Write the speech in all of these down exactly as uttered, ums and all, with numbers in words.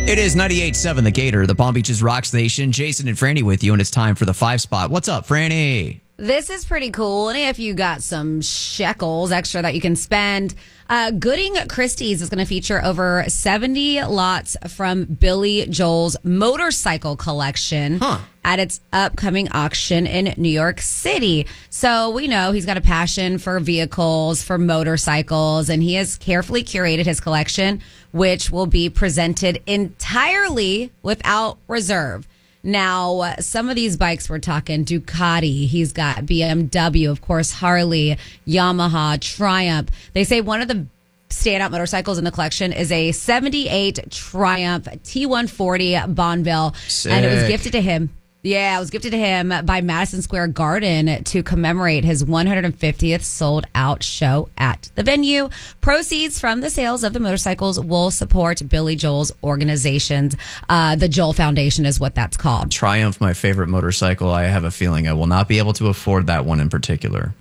It is ninety-eight point seven The Gator, the Palm Beaches Rock Station. Jason and Franny with you, and it's time for the five spot. What's up, Franny? This is pretty cool. And if you got some shekels extra that you can spend, uh, Gooding Christie's is going to feature over seventy lots from Billy Joel's motorcycle collection huh. at its upcoming auction in New York City. So we know he's got a passion for vehicles, for motorcycles, and he has carefully curated his collection, which will be presented entirely without reserve. Now, uh, some of these bikes, we're talking Ducati. He's got B M W, of course, Harley, Yamaha, Triumph. They say one of the standout motorcycles in the collection is a seventy-eight Triumph T one forty Bonneville. Sick. And it was gifted to him. Yeah, it was gifted to him by Madison Square Garden to commemorate his one hundred fiftieth sold out show at the venue. Proceeds from the sales of the motorcycles will support Billy Joel's organizations. Uh, the Joel Foundation is what that's called. Triumph, my favorite motorcycle. I have a feeling I will not be able to afford that one in particular.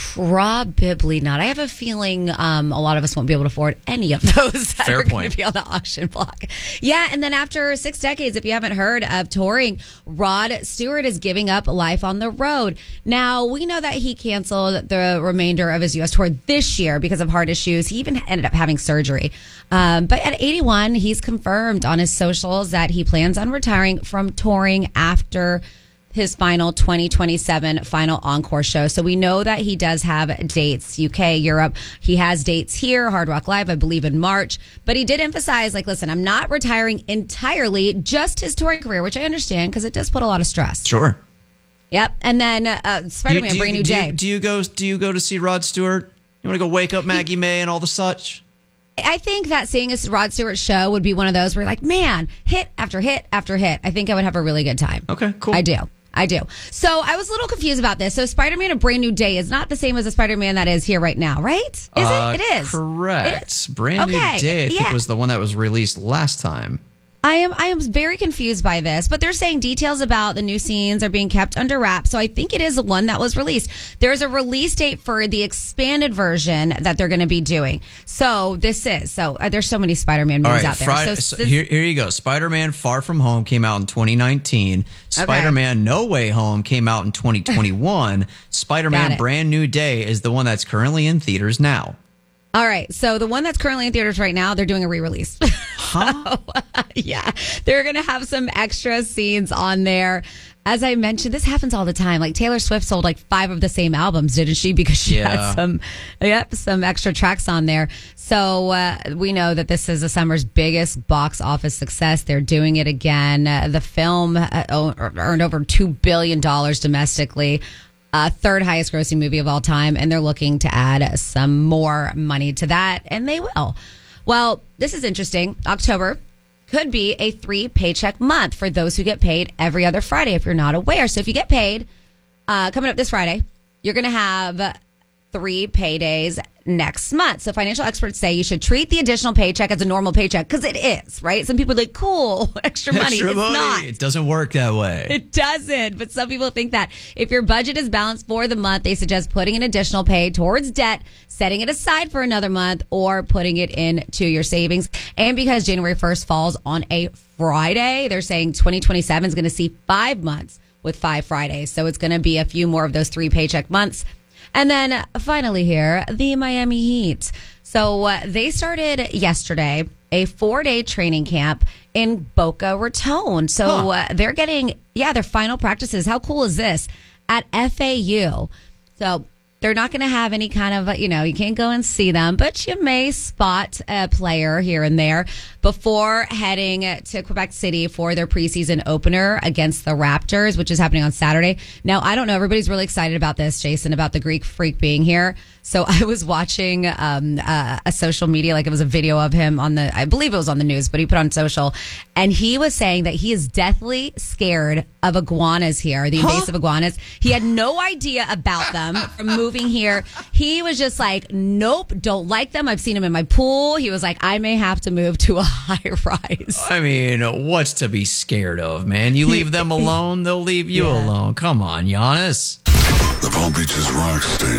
Probably not. I have a feeling um, a lot of us won't be able to afford any of those that Fair are going point. to be on the auction block. Yeah, and then after six decades, if you haven't heard of touring, Rod Stewart is giving up life on the road. Now, we know that he canceled the remainder of his U S tour this year because of heart issues. He even ended up having surgery. Um, but at eighty-one, he's confirmed on his socials that he plans on retiring from touring after his final twenty twenty-seven final encore show. So we know that he does have dates, U K, Europe. He has dates here, Hard Rock Live, I believe in March. But he did emphasize, like, listen, I'm not retiring entirely, just his touring career, which I understand because it does put a lot of stress. Sure. Yep. And then uh, Spider-Man, Do you- Brand New do you- Day. Do you go? Do you go to see Rod Stewart? You want to go wake up Maggie May and all the such? I think that seeing a Rod Stewart show would be one of those where you're like, man, hit after hit after hit. I think I would have a really good time. Okay, cool. I do. I do. So I was a little confused about this. So Spider-Man A Brand New Day is not the same as the Spider-Man that is here right now, right? Is Uh, it? It is. Correct. It is? Brand Okay, New Day, I think, yeah. was the one that was released last time. I am I am very confused by this, but they're saying details about the new scenes are being kept under wraps. So I think it is the one that was released. There's a release date for the expanded version that they're going to be doing. So this is so uh, there's so many Spider-Man All movies right, out there. Friday, so so this- here, here you go. Spider-Man Far From Home came out in twenty nineteen. Spider-Man No Way Home came out in twenty twenty-one. Got Spider-Man it. Brand New Day is the one that's currently in theaters now. All right, so the one that's currently in theaters right now, they're doing a re-release. Huh? Yeah, they're going to have some extra scenes on there. As I mentioned, this happens all the time. Like Taylor Swift sold like five of the same albums, didn't she? Because she Yeah. had some, yep, some extra tracks on there. So uh, we know that this is the summer's biggest box office success. They're doing it again. Uh, the film uh, earned over two billion dollars domestically. Uh, third highest grossing movie of all time, and they're looking to add some more money to that, and they will. Well, this is interesting. October could be a three paycheck month for those who get paid every other Friday, if you're not aware. So if you get paid uh, coming up this Friday, you're going to have three paydays next month. So financial experts say you should treat the additional paycheck as a normal paycheck because it is, right? Some people are like, cool, extra money. Extra it's money. not. It doesn't work that way. It doesn't, but some people think that. If your budget is balanced for the month, they suggest putting an additional pay towards debt, setting it aside for another month, or putting it into your savings. And because January first falls on a Friday, they're saying twenty twenty-seven is going to see five months with five Fridays. So it's going to be a few more of those three paycheck months. And then finally here, the Miami Heat. So uh, they started yesterday a four-day training camp in Boca Raton. So Huh. uh, they're getting, yeah, their final practices. How cool is this? At F A U. So they're not going to have any kind of, you know, you can't go and see them, but you may spot a player here and there before heading to Quebec City for their preseason opener against the Raptors, which is happening on Saturday. Now, I don't know. Everybody's really excited about this, Jason, about the Greek Freak being here. So I was watching um, uh, a social media, like it was a video of him on the, I believe it was on the news, but he put on social, and he was saying that he is deathly scared of iguanas here, the invasive iguanas. He had no idea about them from moving here. He was just like, nope, don't like them. I've seen them in my pool. He was like, I may have to move to a high rise. I mean, what's to be scared of, man? You leave them alone, they'll leave you Yeah. alone. Come on, Giannis. The Palm Beaches Rock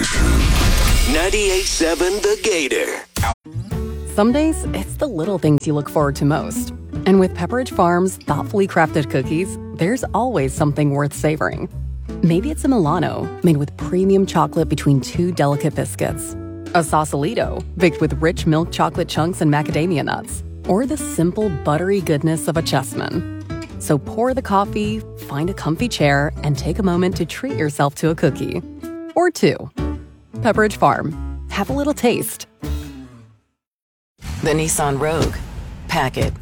Station. ninety-eight point seven The Gator. Some days, it's the little things you look forward to most. And with Pepperidge Farm's thoughtfully crafted cookies, there's always something worth savoring. Maybe it's a Milano, made with premium chocolate between two delicate biscuits. A Sausalito, baked with rich milk chocolate chunks and macadamia nuts. Or the simple, buttery goodness of a Chessman. So pour the coffee, find a comfy chair, and take a moment to treat yourself to a cookie. Or two. Pepperidge Farm. Have a little taste. The Nissan Rogue. Pack it.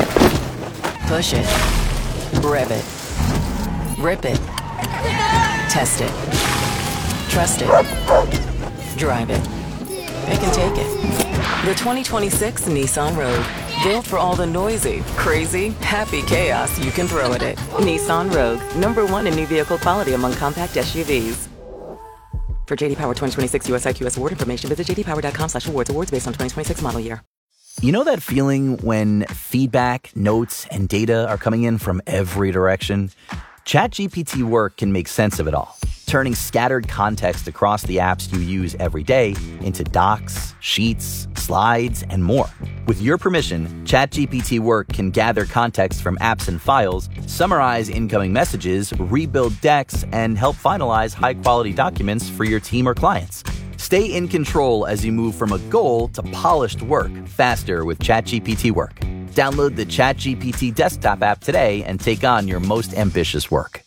Push it. Rev it. Rip it. Test it. Trust it. Drive it. It can take it. The twenty twenty-six Nissan Rogue. Built for all the noisy, crazy, happy chaos you can throw at it. Nissan Rogue. Number one in new vehicle quality among compact S U Vs. For J D Power twenty twenty-six U S I Q S award information, visit j d power dot com slash awards. Awards based on twenty twenty-six model year. You know that feeling when feedback, notes, and data are coming in from every direction? ChatGPT Work can make sense of it all, turning scattered context across the apps you use every day into docs, sheets, slides, and more. With your permission, ChatGPT Work can gather context from apps and files, summarize incoming messages, rebuild decks, and help finalize high-quality documents for your team or clients. Stay in control as you move from a goal to polished work faster with ChatGPT Work. Download the ChatGPT desktop app today and take on your most ambitious work.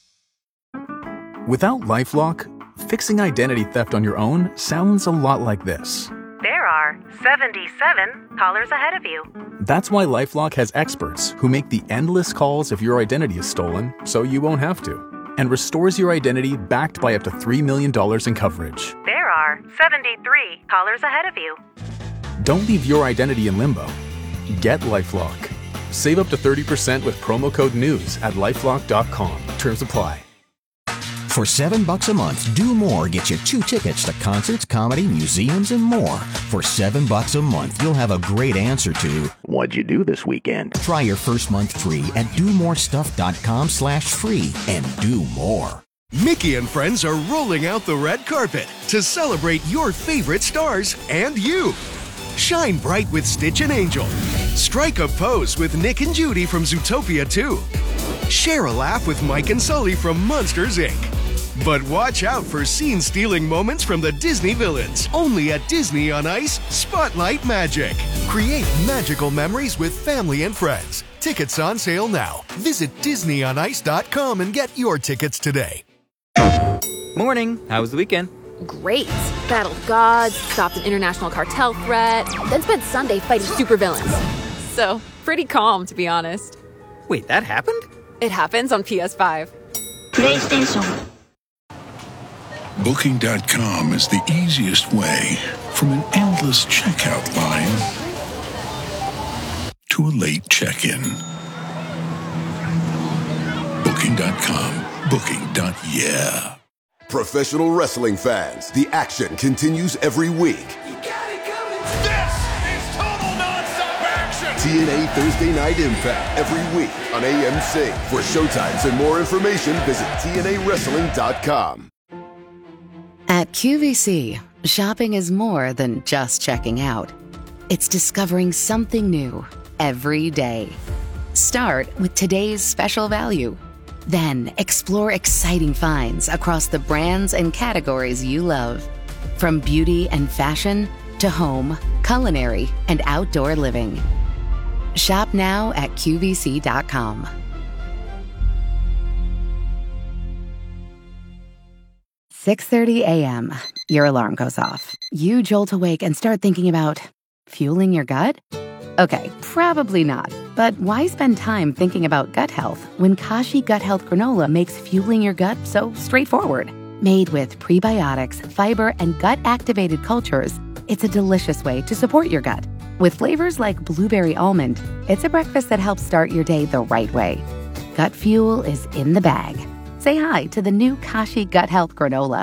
Without LifeLock, fixing identity theft on your own sounds a lot like this. There are seventy-seven callers ahead of you. That's why LifeLock has experts who make the endless calls if your identity is stolen, so you won't have to, and restores your identity backed by up to three million dollars in coverage. There are seventy-three callers ahead of you. Don't leave your identity in limbo. Get LifeLock. Save up to thirty percent with promo code NEWS at lifelock dot com. Terms apply. For seven bucks a month, Do More gets you two tickets to concerts, comedy, museums, and more. For seven bucks a month, you'll have a great answer to what'd you do this weekend? Try your first month free at do more stuff dot com slash free and do more. Mickey and friends are rolling out the red carpet to celebrate your favorite stars and you. Shine bright with Stitch and Angel. Strike a pose with Nick and Judy from Zootopia two. Share a laugh with Mike and Sully from Monsters, Incorporated. But watch out for scene-stealing moments from the Disney villains. Only at Disney on Ice, Spotlight Magic. Create magical memories with family and friends. Tickets on sale now. Visit disney on ice dot com and get your tickets today. Morning. How was the weekend? Great. Battled gods, stopped an international cartel threat, then spent Sunday fighting supervillains. So, pretty calm, to be honest. Wait, that happened? It happens on P S five. PlayStation. Booking dot com is the easiest way from an endless checkout line to a late check-in. Booking dot com. Booking. Yeah. Professional wrestling fans, the action continues every week. You got it coming. This is total nonstop action. T N A Thursday Night Impact every week on A M C. For showtimes and more information, visit T N A wrestling dot com. At Q V C, shopping is more than just checking out. It's discovering something new every day. Start with today's special value. Then explore exciting finds across the brands and categories you love. From beauty and fashion to home, culinary, and outdoor living. Shop now at Q V C dot com. six thirty a.m. Your alarm goes off. You jolt awake and start thinking about fueling your gut? Okay, probably not. But why spend time thinking about gut health when Kashi Gut Health Granola makes fueling your gut so straightforward? Made with prebiotics, fiber, and gut-activated cultures, it's a delicious way to support your gut. With flavors like blueberry almond, it's a breakfast that helps start your day the right way. Gut fuel is in the bag. Say hi to the new Kashi Gut Health Granola.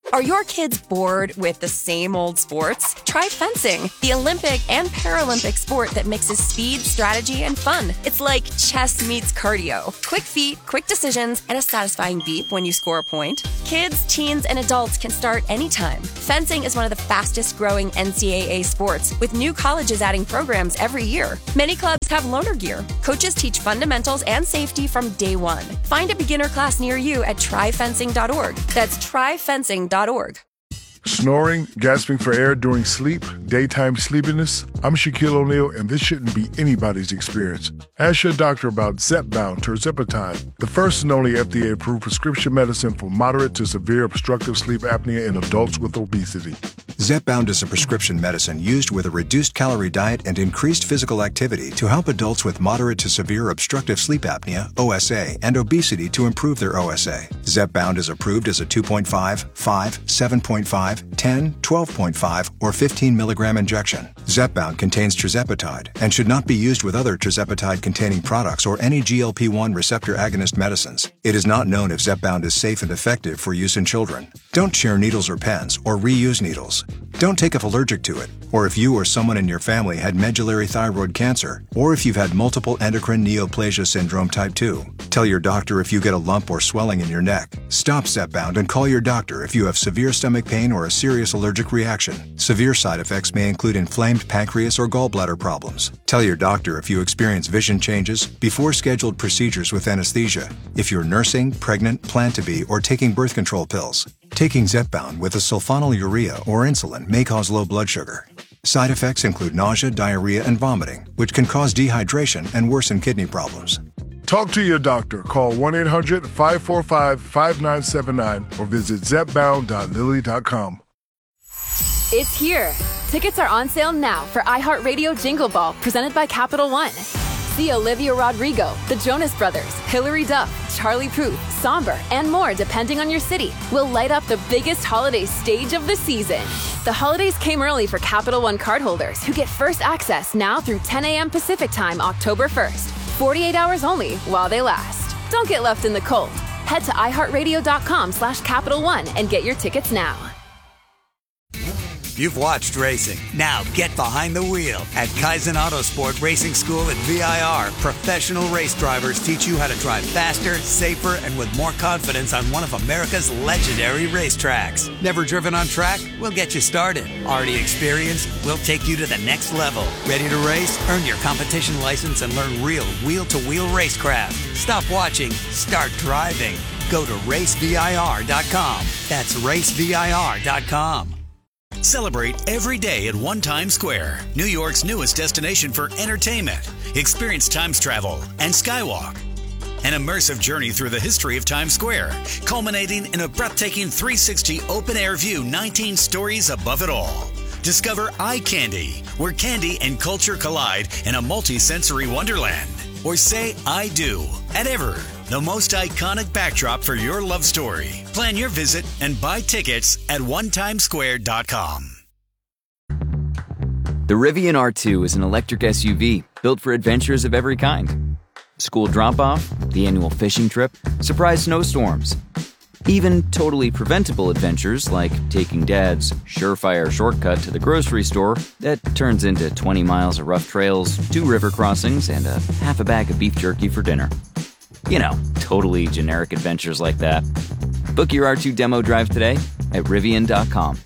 Are your kids bored with the same old sports? Try fencing, the Olympic and Paralympic sport that mixes speed, strategy, and fun. It's like chess meets cardio. Quick feet, quick decisions, and a satisfying beep when you score a point. Kids, teens, and adults can start anytime. Fencing is one of the fastest growing N C double A sports, with new colleges adding programs every year. Many clubs have loaner gear. Coaches teach fundamentals and safety from day one. Find a beginner class near you at try fencing dot org. That's try fencing dot org. Snoring, gasping for air during sleep, daytime sleepiness. I'm Shaquille O'Neal, and this shouldn't be anybody's experience. Ask your doctor about Zepbound tirzepatide, the first and only F D A-approved prescription medicine for moderate to severe obstructive sleep apnea in adults with obesity. Zepbound is a prescription medicine used with a reduced calorie diet and increased physical activity to help adults with moderate to severe obstructive sleep apnea, O S A, and obesity to improve their O S A. Zepbound is approved as a two point five, five, seven point five, ten, twelve point five, or fifteen milligram injection. Zepbound contains tirzepatide and should not be used with other tirzepatide-containing products or any G L P one receptor agonist medicines. It is not known if Zepbound is safe and effective for use in children. Don't share needles or pens or reuse needles. Don't take if allergic to it, or if you or someone in your family had medullary thyroid cancer, or if you've had multiple endocrine neoplasia syndrome type two. Tell your doctor if you get a lump or swelling in your neck. Stop Zepbound and call your doctor if you have severe stomach pain or a serious allergic reaction. Severe side effects may include inflamed pancreas or gallbladder problems. Tell your doctor if you experience vision changes before scheduled procedures with anesthesia, if you're nursing, pregnant, plan to be, or taking birth control pills. Taking Zepbound with a sulfonylurea or insulin may cause low blood sugar. Side effects include nausea, diarrhea, and vomiting, which can cause dehydration and worsen kidney problems. Talk to your doctor. Call one eight hundred, five four five, five nine seven nine or visit zepbound dot lilly dot com. It's here. Tickets are on sale now for iHeartRadio Jingle Ball, presented by Capital One. See Olivia Rodrigo, the Jonas Brothers, Hilary Duff, Charlie Puth, Somber, and more depending on your city. Will light up the biggest holiday stage of the season. The holidays came early for Capital One cardholders who get first access now through ten a.m. Pacific Time, October first. forty-eight hours only while they last. Don't get left in the cold. Head to iHeartRadio.com slash Capital One and get your tickets now. You've watched racing. Now get behind the wheel. At Kaizen Autosport Racing School at V I R, professional race drivers teach you how to drive faster, safer, and with more confidence on one of America's legendary racetracks. Never driven on track? We'll get you started. Already experienced? We'll take you to the next level. Ready to race? Earn your competition license and learn real wheel-to-wheel racecraft. Stop watching. Start driving. Go to race V I R dot com. That's race V I R dot com. Celebrate every day at One Times Square, New York's newest destination for entertainment. Experience Times Travel and Skywalk, an immersive journey through the history of Times Square, culminating in a breathtaking three sixty open-air view, nineteen stories above it all. Discover Eye Candy, where candy and culture collide in a multi-sensory wonderland. Or say I do at Ever, the most iconic backdrop for your love story. Plan your visit and buy tickets at one times square dot com. The Rivian R two is an electric S U V built for adventures of every kind. School drop-off, the annual fishing trip, surprise snowstorms. Even totally preventable adventures like taking Dad's surefire shortcut to the grocery store that turns into twenty miles of rough trails, two river crossings, and a half a bag of beef jerky for dinner. You know, totally generic adventures like that. Book your R two demo drive today at Rivian dot com.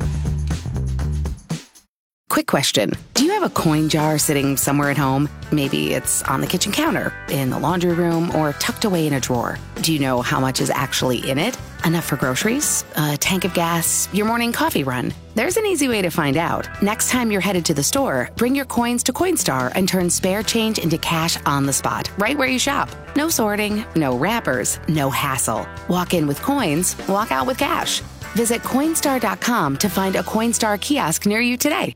Quick question. Do you have a coin jar sitting somewhere at home? Maybe it's on the kitchen counter, in the laundry room, or tucked away in a drawer. Do you know how much is actually in it? Enough for groceries? A tank of gas? Your morning coffee run? There's an easy way to find out. Next time you're headed to the store, bring your coins to Coinstar and turn spare change into cash on the spot, right where you shop. No sorting, no wrappers, no hassle. Walk in with coins, walk out with cash. Visit Coinstar dot com to find a Coinstar kiosk near you today.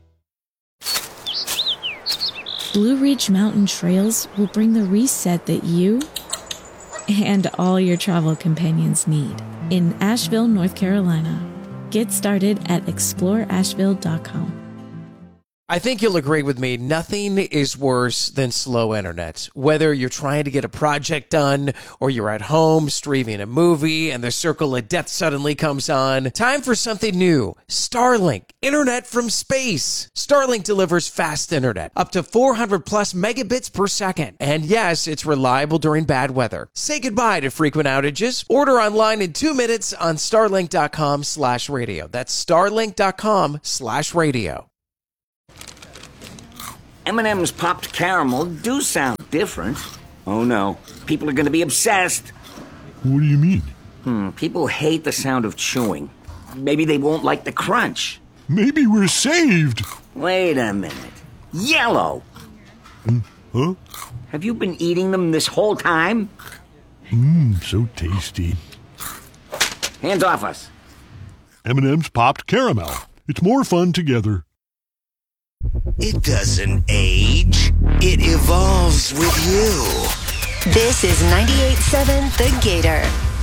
Blue Ridge Mountain Trails will bring the reset that you and all your travel companions need in Asheville, North Carolina. Get started at explore asheville dot com. I think you'll agree with me. Nothing is worse than slow internet. Whether you're trying to get a project done or you're at home streaming a movie and the circle of death suddenly comes on. Time for something new. Starlink, internet from space. Starlink delivers fast internet, up to four hundred plus megabits per second. And yes, it's reliable during bad weather. Say goodbye to frequent outages. Order online in two minutes on starlink.com slash radio. That's starlink.com slash radio. M and M's popped caramel do sound different. Oh no, people are going to be obsessed. What do you mean? Hmm, people hate the sound of chewing. Maybe they won't like the crunch. Maybe we're saved. Wait a minute. Yellow! Hmm, huh? Have you been eating them this whole time? Mmm, so tasty. Hands off us. M and M's popped caramel. It's more fun together. It doesn't age. It evolves with you. This is ninety-eight point seven The Gator.